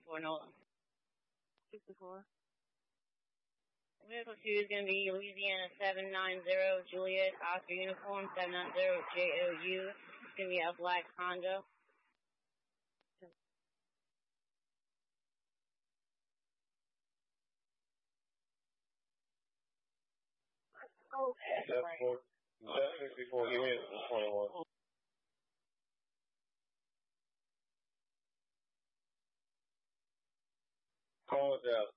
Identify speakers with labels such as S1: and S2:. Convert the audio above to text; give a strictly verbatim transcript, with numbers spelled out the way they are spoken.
S1: sixty-four Nolan.
S2: sixty-four.
S1: Vehicle two is going to be Louisiana seven nine zero Juliet Oscar Uniform seven nine zero J O U. It's going to be a black Honda.
S2: Oh,
S3: That's sixty-four. He made it to twenty-one. Call it out.